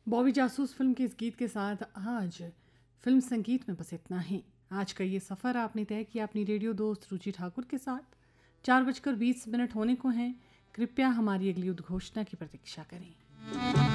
Bobby Jasoos film के इस गीत के साथ आज फिल्म संगीत में बस इतना ही। आज का ये सफ़र आपने तय किया अपनी रेडियो दोस्त रुचि ठाकुर के साथ। 4:20 होने को हैं। कृपया हमारी अगली उद्घोषणा की प्रतीक्षा करें।